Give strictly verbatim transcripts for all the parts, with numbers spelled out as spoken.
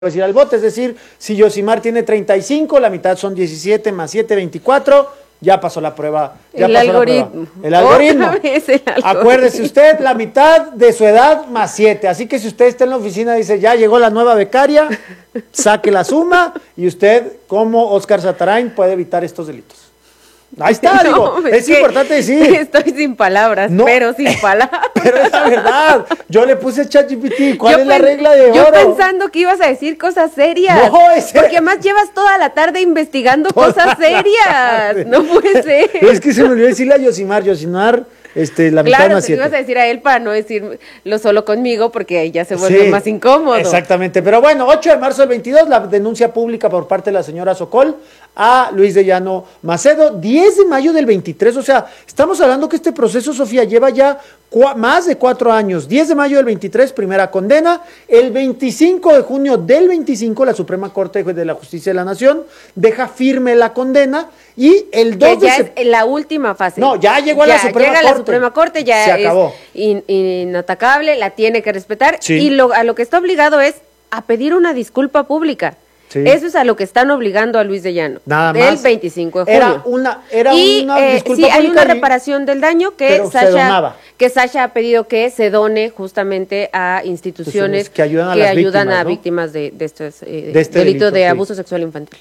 decir al bote, es decir, si Yosimar tiene treinta y cinco, la mitad son diecisiete más siete, veinticuatro, ya pasó la prueba. Ya el, pasó algoritmo. La prueba. el algoritmo. Otra vez el algoritmo. Acuérdese usted, la mitad de su edad más siete, así que si usted está en la oficina y dice, ya llegó la nueva becaria, saque la suma y usted, como Óscar Satarain, puede evitar estos delitos. Ahí está, digo, no, es, es importante decir. Estoy sin palabras, no, pero sin palabras. Pero es la verdad. Yo le puse ChatGPT, ¿cuál yo es la regla de yo oro? Yo pensando que ibas a decir cosas serias. No, ese... Porque además llevas toda la tarde investigando toda cosas serias. No puede ser. Es que se me olvidó decirle a Yosimar, Yosimar, este, la mitad claro, más siete. Claro, ibas a decir a él para no decirlo solo conmigo, porque ahí ya se vuelve sí, más incómodo. Exactamente, pero bueno, ocho de marzo del veintidós, la denuncia pública por parte de la señora Sokol a Luis de Llano Macedo, diez de mayo del veintitrés, o sea, estamos hablando que este proceso, Sofía, lleva ya más de cuatro años, diez de mayo del veintitrés, primera condena, el veinticinco de junio del veinticinco, la Suprema Corte de la Justicia de la Nación deja firme la condena, y el dos que ya de es la última fase. No, ya llegó a ya, la Suprema llega Corte. a la Suprema Corte, ya se acabó. Es in, inatacable, la tiene que respetar, sí. y lo, a lo que está obligado es a pedir una disculpa pública. Sí. Eso es a lo que están obligando a Luis de Llano. Nada más. El veinticinco de junio. Era una, era y, una eh, disculpa sí, hay una y, reparación del daño que Sasha, que Sasha ha pedido que se done justamente a instituciones que ayudan a, que las ayudan víctimas, a ¿no? víctimas de, de estos eh, de este delito, delito de sí. abuso sexual infantil.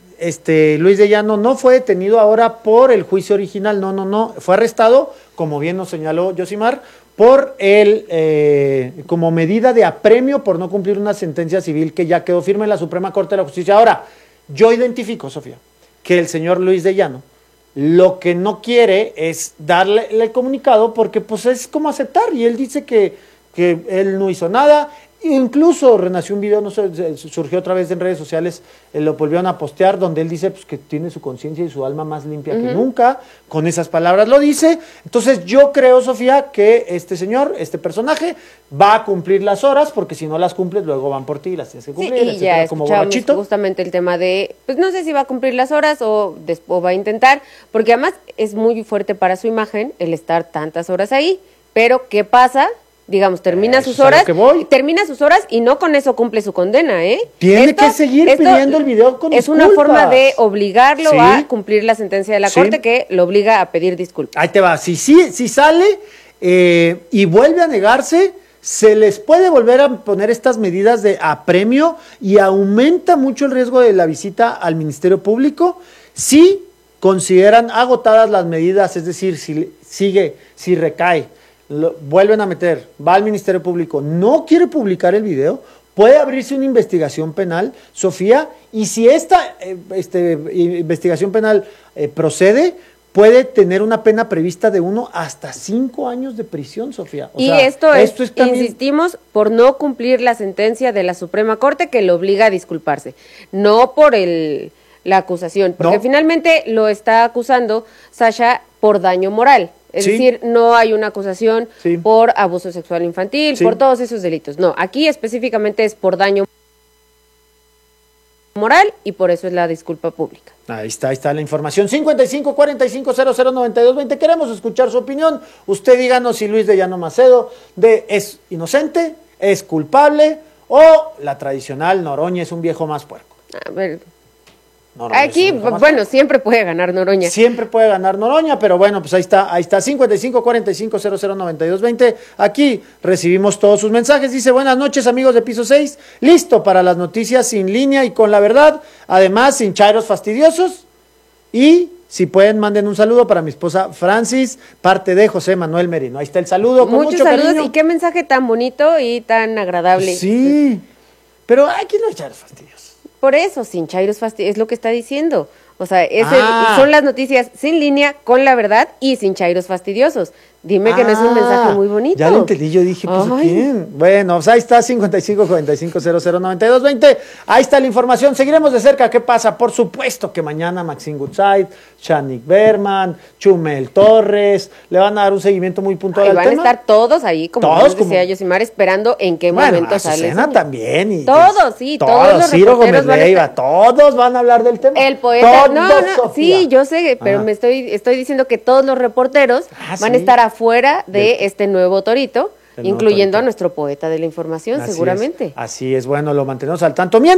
Este, Luis de Llano no fue detenido ahora por el juicio original, no, no, no, fue arrestado, como bien nos señaló Yosimar, por el, eh, como medida de apremio por no cumplir una sentencia civil que ya quedó firme en la Suprema Corte de la Justicia. Ahora, yo identifico, Sofía, que el señor Luis de Llano lo que no quiere es darle el comunicado porque pues es como aceptar, y él dice que, que él no hizo nada. Incluso renació un video, no sé, surgió otra vez en redes sociales, eh, lo volvieron a postear, donde él dice pues, que tiene su conciencia y su alma más limpia uh-huh. que nunca, con esas palabras lo dice. Entonces yo creo, Sofía, que este señor, este personaje, va a cumplir las horas, porque si no las cumples, luego van por ti y las tienes que cumplir. Sí, y etcétera, ya como borrachito. Justamente el tema de, pues no sé si va a cumplir las horas o, o va a intentar, porque además es muy fuerte para su imagen el estar tantas horas ahí, pero ¿qué pasa? Digamos, termina sus horas, termina sus horas y no con eso cumple su condena, ¿eh? Tiene esto, que seguir pidiendo el video con Es disculpas. Una forma de obligarlo ¿Sí? a cumplir la sentencia de la ¿Sí? Corte que lo obliga a pedir disculpas. Ahí te va, si, si, si sale eh, y vuelve a negarse, se les puede volver a poner estas medidas de apremio y aumenta mucho el riesgo de la visita al Ministerio Público si consideran agotadas las medidas, es decir, si sigue, si recae. Lo, vuelven a meter, va al Ministerio Público, no quiere publicar el video, puede abrirse una investigación penal, Sofía, y si esta eh, este, investigación penal eh, procede, puede tener una pena prevista de uno hasta cinco años de prisión, Sofía. O y sea, esto, esto es, es también... insistimos, por no cumplir la sentencia de la Suprema Corte que lo obliga a disculparse, no por el, la acusación, porque ¿no? finalmente lo está acusando Sasha por daño moral. Es sí. decir, no hay una acusación sí. por abuso sexual infantil, sí. por todos esos delitos. No, aquí específicamente es por daño moral y por eso es la disculpa pública. Ahí está, ahí está la información. cincuenta y cinco, cuarenta y cinco, cero cero, noventa y dos, veinte. Queremos escuchar su opinión. Usted díganos si Luis de Llano Macedo de, es inocente, es culpable o la tradicional Noroña es un viejo más puerco. A ver... Noroña Aquí, bueno, siempre puede ganar Noroña. Siempre puede ganar Noroña, pero bueno, pues ahí está, ahí está, cincuenta y cinco, cuarenta y cinco, cero cero, noventa y dos, veinte. Aquí recibimos todos sus mensajes. Dice, buenas noches, amigos de Piso seis. Listo para las noticias sin línea y con la verdad. Además, sin chairos fastidiosos. Y si pueden, manden un saludo para mi esposa Francis, parte de José Manuel Merino. Ahí está el saludo, con Muchos mucho saludos cariño. Y qué mensaje tan bonito y tan agradable. Sí, pero aquí no hay chairos fastidiosos. Por eso, sin chairos fastidiosos, es lo que está diciendo. O sea, es ah. el, son las noticias sin línea, con la verdad y sin chairos fastidiosos. Dime ah, que no es un mensaje muy bonito. Ya lo entendí, yo dije, pues, Ay. ¿quién? Bueno, pues ahí está, cincuenta y cinco, cuarenta y cinco, cero cero, noventa y dos, veinte. Ahí está la información. Seguiremos de cerca qué pasa. Por supuesto que mañana Maxine Goodside, Shanik Berman, Chumel Torres, le van a dar un seguimiento muy puntual Ay, al van tema. a estar todos ahí, como todos, como... decía Yosimar, esperando en qué bueno, momento sale. Azucena también. Y todos, sí, todos, todos los Ciro reporteros Gómez Leiva, van a... todos van a hablar del tema. El poeta, todos, no, no, sí, yo sé, pero ah. me estoy, estoy diciendo que todos los reporteros ah, van sí. a estar afuera de, de este nuevo torito, Incluyendo a nuestro poeta de la información, así seguramente. Es, así es, bueno, lo mantenemos al tanto.